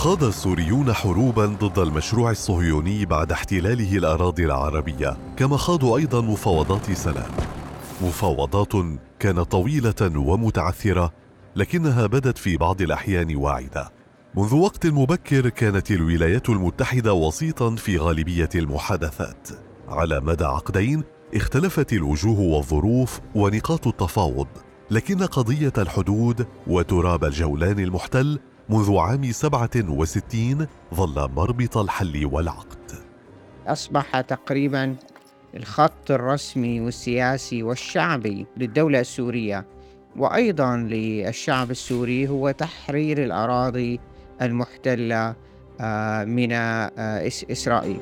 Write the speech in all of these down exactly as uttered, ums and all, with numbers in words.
خاض السوريون حروباً ضد المشروع الصهيوني بعد احتلاله الأراضي العربية، كما خاضوا أيضاً مفاوضات سلام. مفاوضات كانت طويلة ومتعثرة، لكنها بدت في بعض الأحيان واعدة. منذ وقت مبكر كانت الولايات المتحدة وسيطاً في غالبية المحادثات. على مدى عقدين اختلفت الوجوه والظروف ونقاط التفاوض، لكن قضية الحدود وتراب الجولان المحتل منذ عام سبعة وستين ظل مربط الحل والعقد. أصبح تقريباً الخط الرسمي والسياسي والشعبي للدولة السورية وأيضاً للشعب السوري هو تحرير الأراضي المحتلة من إسرائيل.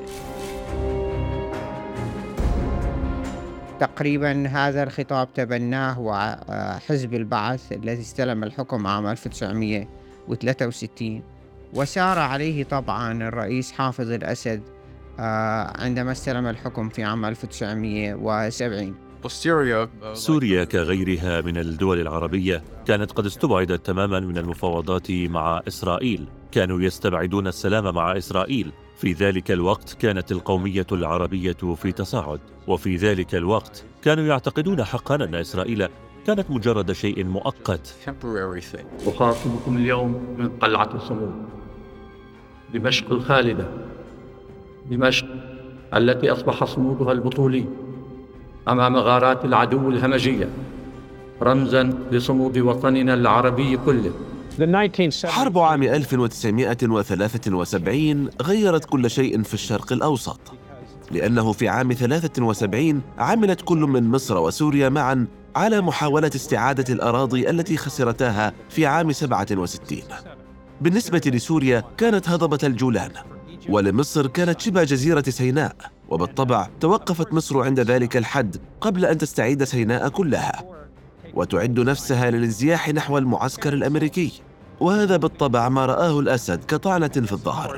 تقريباً هذا الخطاب تبناه حزب البعث الذي استلم الحكم عام ألف وتسعمائة وثلاثة وستين، وسار عليه طبعاً الرئيس حافظ الأسد عندما استلم الحكم في عام ألف وتسعمائة وسبعين. سوريا كغيرها من الدول العربية كانت قد استبعدت تماماً من المفاوضات مع إسرائيل. كانوا يستبعدون السلام مع إسرائيل. في ذلك الوقت كانت القومية العربية في تصاعد، وفي ذلك الوقت كانوا يعتقدون حقاً أن إسرائيل كانت مجرد شيء مؤقت. أخاطبكم اليوم من قلعة الصمود، دمشق الخالدة، دمشق التي أصبح صمودها البطولي أمام غارات العدو الهمجية رمزاً لصمود وطننا العربي كله. حرب عام ألف وتسعمائة وثلاثة وسبعين غيرت كل شيء في الشرق الأوسط، لأنه في عام ثلاثة وسبعين عملت كل من مصر وسوريا معاً على محاولة استعادة الأراضي التي خسرتاها في عام سبعة وستين. بالنسبة لسوريا كانت هضبة الجولان، ولمصر كانت شبه جزيرة سيناء، وبالطبع توقفت مصر عند ذلك الحد قبل أن تستعيد سيناء كلها وتعد نفسها للانزياح نحو المعسكر الأمريكي، وهذا بالطبع ما رآه الأسد كطعنة في الظهر.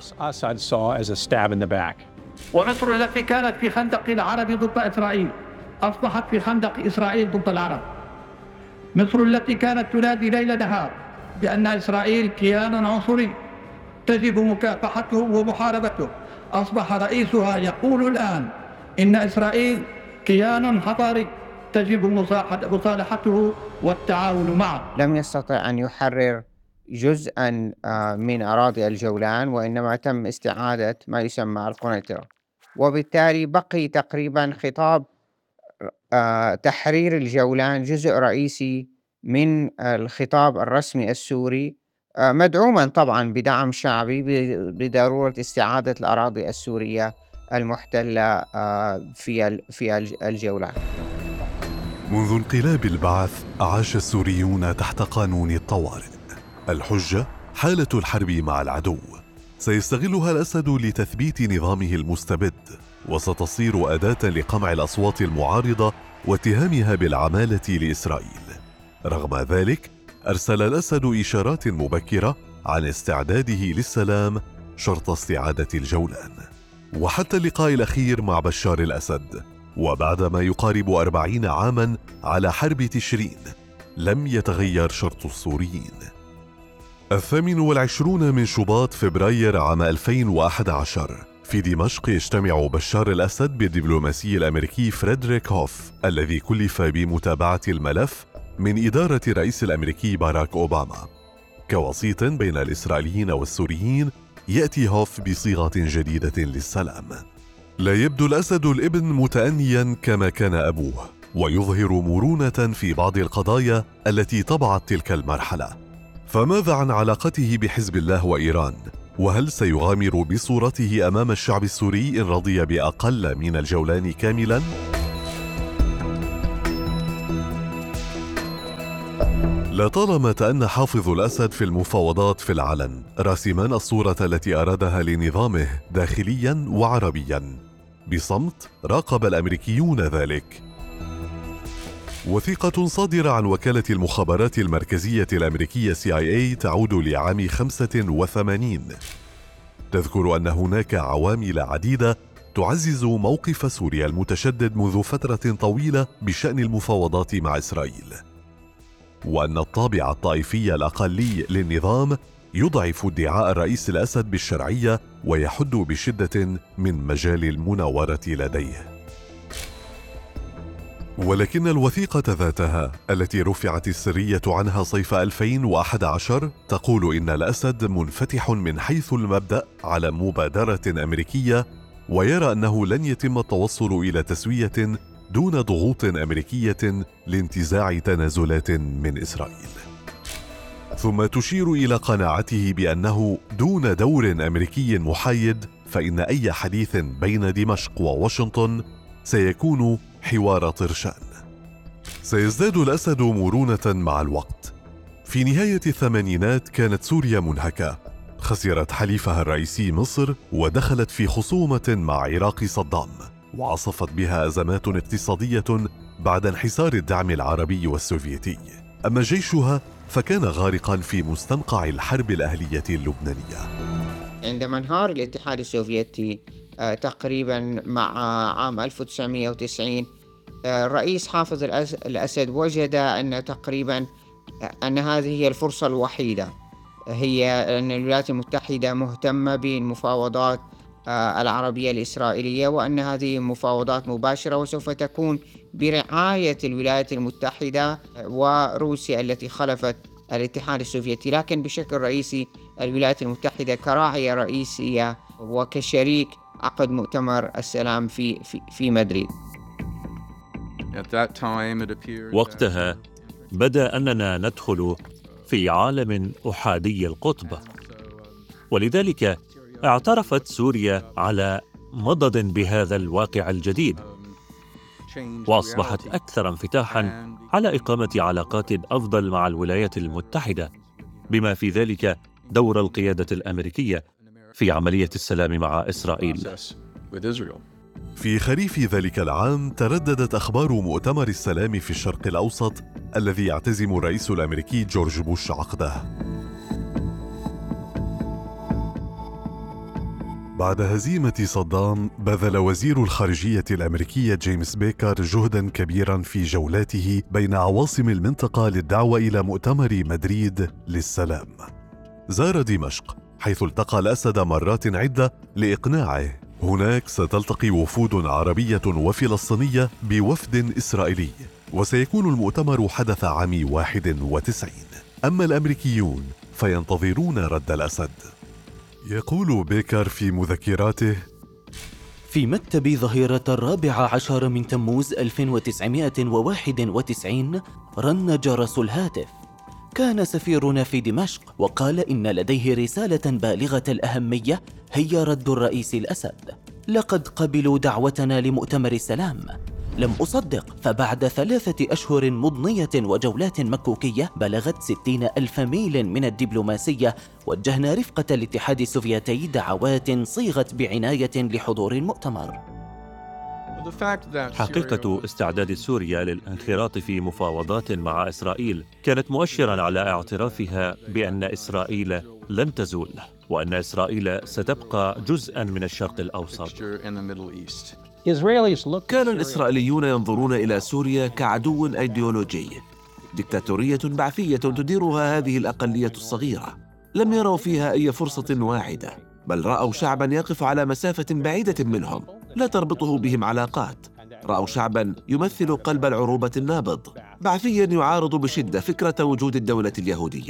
ومصر التي كانت في خندق العرب ضد إسرائيل أصبحت في خندق إسرائيل ضد العرب. مصر التي كانت تنادي ليل نهار بأن إسرائيل كيان عنصري تجب مكافحته ومحاربته، أصبح رئيسها يقول الآن إن إسرائيل كيان حضاري تجب مصالحته والتعاون معه. لم يستطع أن يحرر جزءاً من أراضي الجولان، وإنما تم استعادة ما يسمى القنيطرة، وبالتالي بقي تقريباً خطاب تحرير الجولان جزء رئيسي من الخطاب الرسمي السوري، مدعوماً طبعاً بدعم شعبي بضرورة استعادة الأراضي السورية المحتلة في في الجولان. منذ انقلاب البعث عاش السوريون تحت قانون الطوارئ. الحجة حالة الحرب مع العدو، سيستغلها الأسد لتثبيت نظامه المستبد، وستصير أداة لقمع الأصوات المعارضة واتهامها بالعمالة لإسرائيل. رغم ذلك أرسل الأسد إشارات مبكرة عن استعداده للسلام شرط استعادة الجولان. وحتى اللقاء الأخير مع بشار الأسد وبعد ما يقارب أربعين عاماً على حرب تشرين لم يتغير شرط السوريين. الثامن والعشرون من شباط فبراير عام ألفين وأحد عشر في دمشق يجتمع بشار الأسد بالدبلوماسي الأمريكي فريدريك هوف الذي كلف بمتابعة الملف من إدارة الرئيس الأمريكي باراك أوباما. كوسيط بين الإسرائيليين والسوريين يأتي هوف بصيغة جديدة للسلام. لا يبدو الأسد الابن متأنيا كما كان أبوه، ويظهر مرونة في بعض القضايا التي طبعت تلك المرحلة. فماذا عن علاقته بحزب الله وإيران؟ وهل سيغامر بصورته أمام الشعب السوري إن رضي بأقل من الجولان كاملا؟ لطالما تأنى حافظ الأسد في المفاوضات في العلن، راسما الصورة التي أرادها لنظامه داخليا وعربيا. بصمت راقب الأمريكيون ذلك. وثيقة صادرة عن وكالة المخابرات المركزية الأمريكية سي آي إيه تعود لعام خمسة وثمانين تذكر أن هناك عوامل عديدة تعزز موقف سوريا المتشدد منذ فترة طويلة بشأن المفاوضات مع إسرائيل، وأن الطابع الطائفي الأقلي للنظام يضعف ادعاء الرئيس الأسد بالشرعية ويحد بشدة من مجال المناورة لديه. ولكن الوثيقة ذاتها التي رفعت السرية عنها صيف ألفين وأحد عشر تقول إن الأسد منفتح من حيث المبدأ على مبادرة أمريكية، ويرى أنه لن يتم التوصل إلى تسوية دون ضغوط أمريكية لانتزاع تنازلات من إسرائيل. ثم تشير إلى قناعته بأنه دون دور أمريكي محايد فإن أي حديث بين دمشق وواشنطن سيكون حوار طرشان. سيزداد الأسد مرونة مع الوقت. في نهاية الثمانينات كانت سوريا منهكة، خسرت حليفها الرئيسي مصر ودخلت في خصومة مع عراق صدام، وعصفت بها أزمات اقتصادية بعد انحسار الدعم العربي والسوفيتي. أما جيشها فكان غارقا في مستنقع الحرب الأهلية اللبنانية. عندما انهار الاتحاد السوفيتي تقريبا مع عام ألف وتسعمائة وتسعين، الرئيس حافظ الأسد وجد أن تقريبا أن هذه هي الفرصة الوحيدة، هي أن الولايات المتحدة مهتمة بالمفاوضات العربية الإسرائيلية، وأن هذه مفاوضات مباشرة وسوف تكون برعاية الولايات المتحدة وروسيا التي خلفت الاتحاد السوفيتي، لكن بشكل رئيسي الولايات المتحدة كراعية رئيسية وكشريك عقد مؤتمر السلام في في, في مدريد. وقتها بدا أننا ندخل في عالم أحادي القطب، ولذلك اعترفت سوريا على مضض بهذا الواقع الجديد، وأصبحت أكثر انفتاحاً على إقامة علاقات أفضل مع الولايات المتحدة، بما في ذلك دور القيادة الأمريكية في عملية السلام مع إسرائيل. في خريف ذلك العام ترددت أخبار مؤتمر السلام في الشرق الأوسط الذي يعتزم الرئيس الأمريكي جورج بوش عقده. بعد هزيمة صدام بذل وزير الخارجية الأمريكي جيمس بيكر جهداً كبيراً في جولاته بين عواصم المنطقة للدعوة إلى مؤتمر مدريد للسلام. زار دمشق حيث التقى الأسد مرات عدة لإقناعه. هناك ستلتقي وفود عربية وفلسطينية بوفد إسرائيلي، وسيكون المؤتمر حدث عام واحد وتسعين. أما الأمريكيون فينتظرون رد الأسد. يقول بيكر في مذكراته: في مكتب ظهيرة الرابع عشر من تموز ألف وتسعمائة وواحد وتسعين رن جرس الهاتف. كان سفيرنا في دمشق وقال إن لديه رسالة بالغة الأهمية هي رد الرئيس الأسد. لقد قبلوا دعوتنا لمؤتمر السلام. لم أصدق، فبعد ثلاثة أشهر مضنية وجولات مكوكية بلغت ستين ألف ميل من الدبلوماسية، وجهنا رفقة الاتحاد السوفيتي دعوات صيغت بعناية لحضور المؤتمر. حقيقة استعداد سوريا للانخراط في مفاوضات مع إسرائيل كانت مؤشراً على اعترافها بأن إسرائيل لن تزول، وأن إسرائيل ستبقى جزءاً من الشرق الأوسط. كان الإسرائيليون ينظرون إلى سوريا كعدو أيديولوجي، ديكتاتورية بعثية تديرها هذه الأقلية الصغيرة. لم يروا فيها أي فرصة واعدة، بل رأوا شعباً يقف على مسافة بعيدة منهم لا تربطه بهم علاقات. رأوا شعباً يمثل قلب العروبة النابض، بعثياً يعارض بشدة فكرة وجود الدولة اليهودية.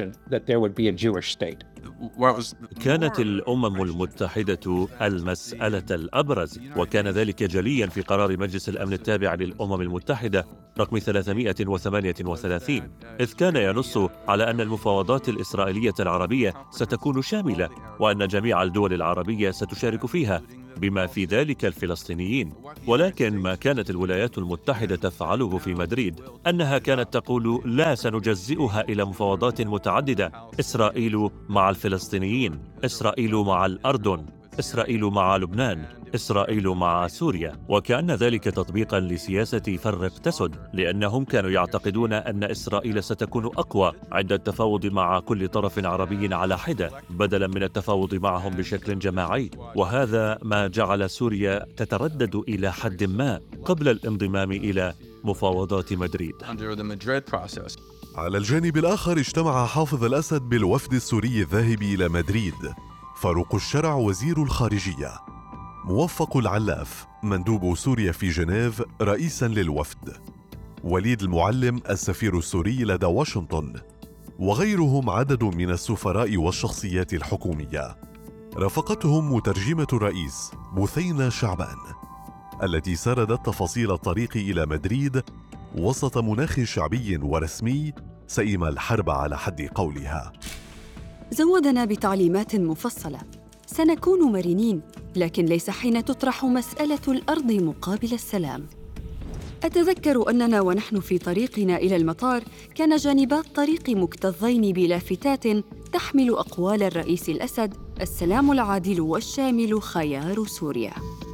كانت الأمم المتحدة المسألة الأبرز، وكان ذلك جلياً في قرار مجلس الأمن التابع للأمم المتحدة رقم ثلاثمائة وثمانية وثلاثين، إذ كان ينص على أن المفاوضات الإسرائيلية العربية ستكون شاملة، وأن جميع الدول العربية ستشارك فيها بما في ذلك الفلسطينيين. ولكن ما كانت الولايات المتحدة تفعله في مدريد أنها كانت تقول: لا، سنجزئها إلى مفاوضات متعددة، إسرائيل مع الفلسطينيين، إسرائيل مع الأردن، إسرائيل مع لبنان، إسرائيل مع سوريا. وكأن ذلك تطبيقا لسياسة فرق تسد، لأنهم كانوا يعتقدون أن إسرائيل ستكون أقوى عند التفاوض مع كل طرف عربي على حدة، بدلا من التفاوض معهم بشكل جماعي. وهذا ما جعل سوريا تتردد إلى حد ما قبل الانضمام إلى مفاوضات مدريد. على الجانب الآخر اجتمع حافظ الأسد بالوفد السوري الذاهب إلى مدريد فاروق الشرع وزير الخارجية، موفق العلاف مندوب سوريا في جنيف رئيساً للوفد، وليد المعلم السفير السوري لدى واشنطن، وغيرهم عدد من السفراء والشخصيات الحكومية. رافقتهم مترجمة الرئيس بثينة شعبان التي سردت تفاصيل الطريق إلى مدريد وسط مناخ شعبي ورسمي سئم الحرب على حد قولها. زودنا بتعليمات مفصلة: سنكون مرنين، لكن ليس حين تطرح مسألة الأرض مقابل السلام. أتذكر أننا ونحن في طريقنا إلى المطار كان جانبا الطريق مكتظين بلافتات تحمل أقوال الرئيس الأسد: السلام العادل والشامل خيار سوريا.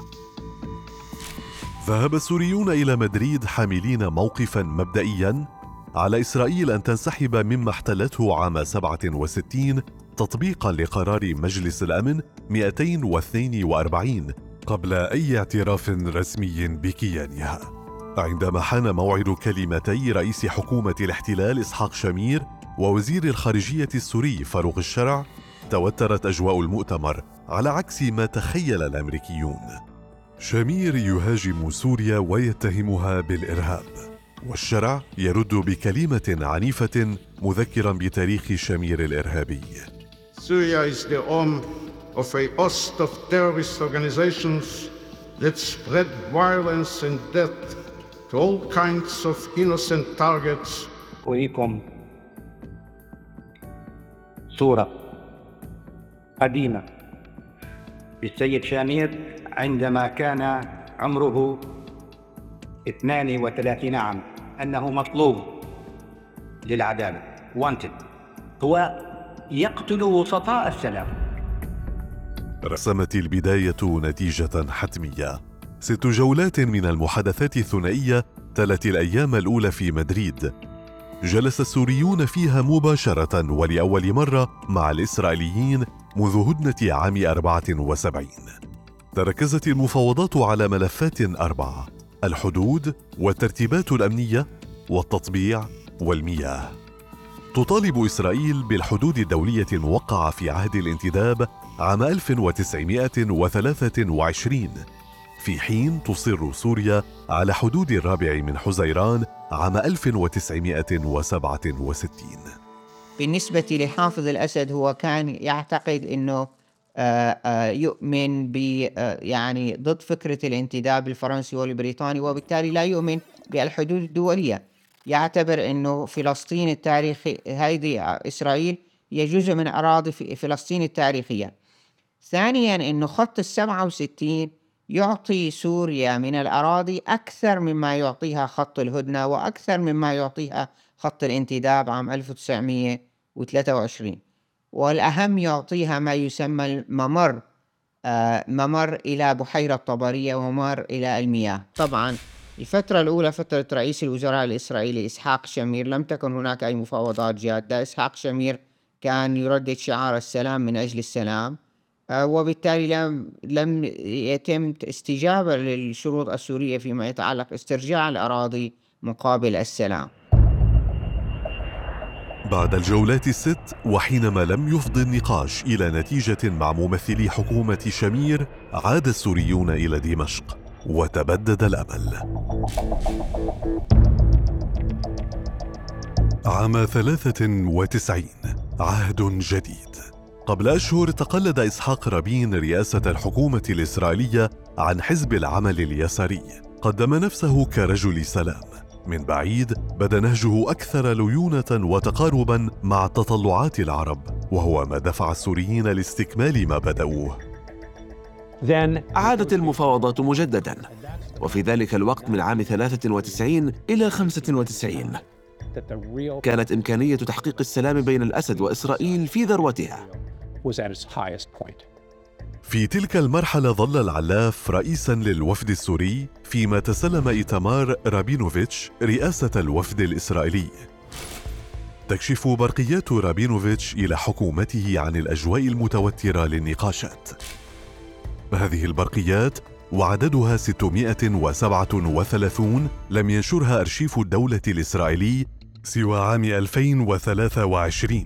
ذهب السوريون إلى مدريد حاملين موقفاً مبدئياً على إسرائيل أن تنسحب مما احتلته عام سبعة وستين تطبيقاً لقرار مجلس الأمن مئتين واثنين وأربعين قبل أي اعتراف رسمي بكيانها. عندما حان موعد كلمتي رئيس حكومة الاحتلال إسحاق شامير ووزير الخارجية السوري فاروق الشرع، توترت أجواء المؤتمر على عكس ما تخيل الأمريكيون. شامير يهاجم سوريا ويتهمها بالإرهاب، والشرع يرد بكلمة عنيفة مذكرا بتاريخ شامير الإرهابي. Syria is the home of a host of terrorist organizations that spread violence and death to all kinds of innocent targets. أريكم صورة قديمة للسيد شامير عندما كان عمره اثنين وثلاثين عام، أنه مطلوب للعدالة، wanted. هو يقتل وسطاء السلام. رسمت البداية نتيجة حتمية. ست جولات من المحادثات الثنائية تلت الأيام الأولى في مدريد، جلس السوريون فيها مباشرة ولأول مرة مع الإسرائيليين منذ هدنة عام أربعة وسبعين. تركزت المفاوضات على ملفات أربعة: الحدود والترتيبات الأمنية والتطبيع والمياه. تطالب إسرائيل بالحدود الدولية الموقعة في عهد الانتداب عام ألف وتسعمائة وثلاثة وعشرين، في حين تصر سوريا على حدود الرابع من حزيران عام ألف وتسعمائة وسبعة وستين. بالنسبة لحافظ الأسد هو كان يعتقد أنه آآ آآ يؤمن ب يعني ضد فكرة الانتداب الفرنسي والبريطاني، وبالتالي لا يؤمن بالحدود الدولية. يعتبر أنه فلسطين التاريخي هذه إسرائيل هي جزء من أراضي فلسطين التاريخية. ثانياً أنه خط السبعة وستين يعطي سوريا من الأراضي أكثر مما يعطيها خط الهدنة وأكثر مما يعطيها خط الانتداب عام ألف وتسعمائة وثلاثة وعشرين، والأهم يعطيها ما يسمى الممر، آه ممر إلى بحيرة طبرية وممر إلى المياه. طبعا الفترة الأولى فترة رئيس الوزراء الإسرائيلي إسحاق شامير لم تكن هناك أي مفاوضات جادة. إسحاق شامير كان يردد شعار السلام من أجل السلام، آه وبالتالي لم لم يتم استجابة للشروط السورية فيما يتعلق استرجاع الأراضي مقابل السلام. بعد الجولات الست وحينما لم يفضي النقاش إلى نتيجة مع ممثلي حكومة شامير، عاد السوريون إلى دمشق وتبدد الأمل. عام ثلاثة وتسعين، عهد جديد. قبل أشهر تقلد إسحاق رابين رئاسة الحكومة الإسرائيلية عن حزب العمل اليساري. قدم نفسه كرجل سلام. من بعيد بدا نهجه أكثر ليونة وتقاربا مع تطلعات العرب، وهو ما دفع السوريين لاستكمال ما بدأوه. عادت المفاوضات مجددا، وفي ذلك الوقت من عام ثلاثة وتسعين إلى خمسة وتسعين كانت إمكانية تحقيق السلام بين الأسد وإسرائيل في ذروتها. في تلك المرحلة ظل العلاف رئيساً للوفد السوري، فيما تسلم إيتمار رابينوفيتش رئاسة الوفد الإسرائيلي. تكشف برقيات رابينوفيتش إلى حكومته عن الأجواء المتوترة للنقاشات. هذه البرقيات وعددها ستمائة وسبعة وثلاثين لم ينشرها أرشيف الدولة الإسرائيلي سوى عام ألفين وثلاثة وعشرين.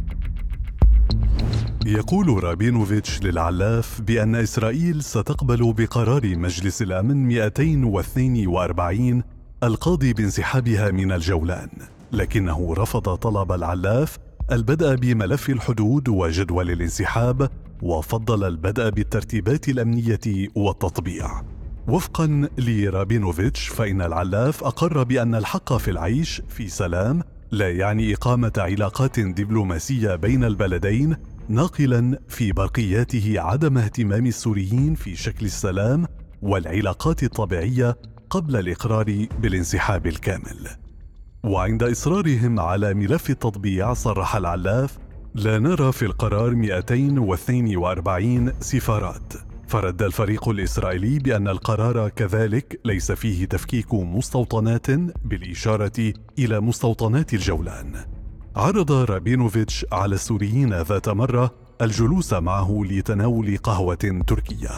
يقول رابينوفيتش للعلاف بأن إسرائيل ستقبل بقرار مجلس الأمن مئتين واثنين وأربعين القاضي بانسحابها من الجولان، لكنه رفض طلب العلاف البدء بملف الحدود وجدول الانسحاب، وفضل البدء بالترتيبات الأمنية والتطبيع. وفقاً لرابينوفيتش، فإن العلاف أقر بأن الحق في العيش في سلام لا يعني إقامة علاقات دبلوماسية بين البلدين، ناقلاً في برقياته عدم اهتمام السوريين في شكل السلام والعلاقات الطبيعية قبل الإقرار بالانسحاب الكامل. وعند إصرارهم على ملف التطبيع، صرح العلاف: لا نرى في القرار مئتين واثنين وأربعين سفارات. فرد الفريق الإسرائيلي بأن القرار كذلك ليس فيه تفكيك مستوطنات، بالإشارة إلى مستوطنات الجولان. عرض رابينوفيتش على السوريين ذات مرة الجلوس معه لتناول قهوة تركية.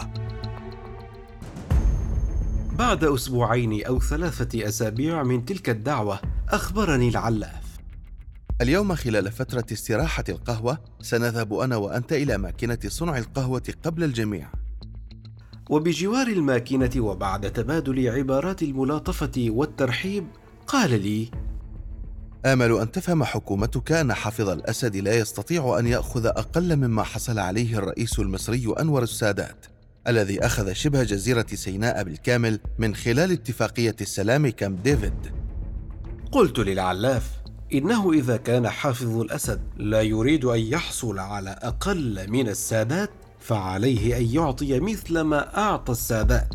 بعد أسبوعين أو ثلاثة أسابيع من تلك الدعوة، أخبرني العلاف: اليوم خلال فترة استراحة القهوة سنذهب أنا وأنت إلى ماكينة صنع القهوة قبل الجميع. وبجوار الماكينة وبعد تبادل عبارات الملاطفة والترحيب، قال لي: آمل أن تفهم حكومتك أن حافظ الأسد لا يستطيع أن يأخذ أقل مما حصل عليه الرئيس المصري أنور السادات، الذي أخذ شبه جزيرة سيناء بالكامل من خلال اتفاقية السلام كامب ديفيد. قلت للعلاف: إنه إذا كان حافظ الأسد لا يريد أن يحصل على أقل من السادات، فعليه أن يعطي مثل ما أعطى السادات.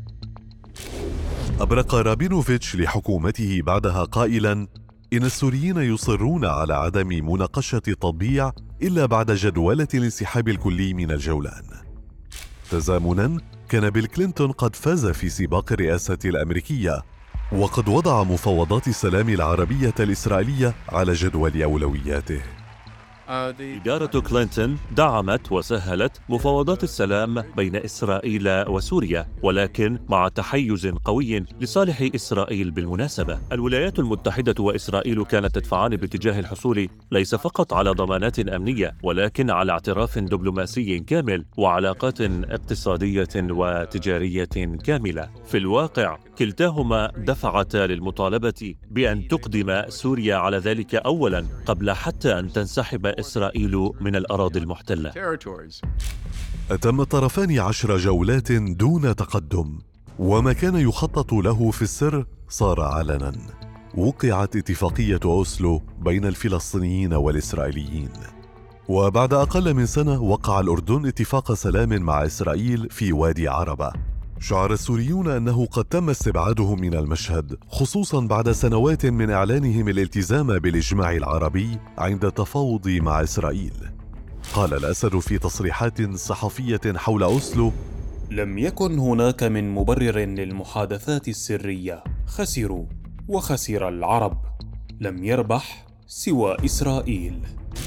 أبرق رابينوفيتش لحكومته بعدها قائلاً: إن السوريين يصرون على عدم مناقشة التطبيع إلا بعد جدولة الانسحاب الكلي من الجولان. تزامناً، كان بيل كلينتون قد فاز في سباق الرئاسة الأمريكية، وقد وضع مفاوضات السلام العربية الإسرائيلية على جدول أولوياته. إدارة كلينتون دعمت وسهلت مفاوضات السلام بين إسرائيل وسوريا، ولكن مع تحيز قوي لصالح إسرائيل. بالمناسبة، الولايات المتحدة وإسرائيل كانت تدفعان باتجاه الحصول ليس فقط على ضمانات أمنية، ولكن على اعتراف دبلوماسي كامل وعلاقات اقتصادية وتجارية كاملة. في الواقع، كلتاهما دفعتا للمطالبة بأن تقدم سوريا على ذلك أولاً قبل حتى أن تنسحب إسرائيل من الأراضي المحتلة. أتم الطرفان عشر جولات دون تقدم، وما كان يخطط له في السر صار علناً. وقعت اتفاقية أوسلو بين الفلسطينيين والإسرائيليين، وبعد أقل من سنة وقع الأردن اتفاق سلام مع إسرائيل في وادي عربة. شعر السوريون أنه قد تم استبعادهم من المشهد، خصوصاً بعد سنوات من إعلانهم الالتزام بالإجماع العربي عند التفاوض مع إسرائيل. قال الأسد في تصريحات صحفية حول أوسلو: لم يكن هناك من مبرر للمحادثات السرية، خسروا وخسر العرب، لم يربح سوى إسرائيل.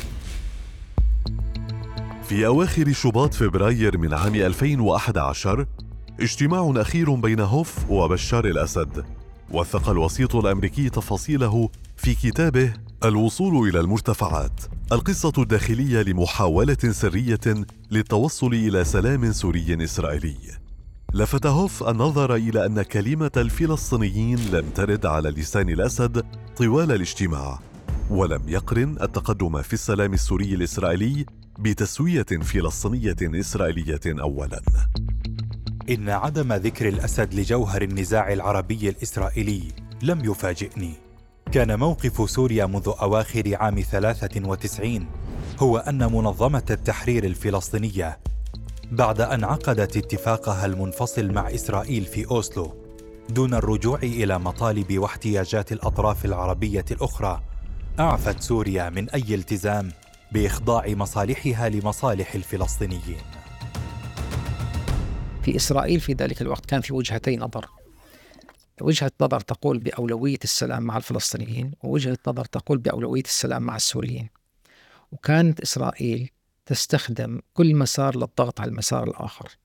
في أواخر شباط فبراير من عام ألفين وأحد عشر، اجتماع أخير بين هوف وبشار الأسد، وثق الوسيط الأمريكي تفاصيله في كتابه الوصول إلى المرتفعات، القصة الداخلية لمحاولة سرية للتوصل إلى سلام سوري إسرائيلي. لفت هوف النظر إلى أن كلمة الفلسطينيين لم ترد على لسان الأسد طوال الاجتماع، ولم يقرن التقدم في السلام السوري الإسرائيلي بتسوية فلسطينية إسرائيلية أولاً. إن عدم ذكر الأسد لجوهر النزاع العربي الإسرائيلي لم يفاجئني. كان موقف سوريا منذ أواخر عام ثلاثة وتسعين هو أن منظمة التحرير الفلسطينية، بعد أن عقدت اتفاقها المنفصل مع إسرائيل في أوسلو دون الرجوع إلى مطالب واحتياجات الأطراف العربية الأخرى، أعفت سوريا من أي التزام بإخضاع مصالحها لمصالح الفلسطينيين. في إسرائيل في ذلك الوقت كان في وجهتي نظر، وجهة نظر تقول بأولوية السلام مع الفلسطينيين، ووجهة نظر تقول بأولوية السلام مع السوريين. وكانت إسرائيل تستخدم كل مسار للضغط على المسار الآخر.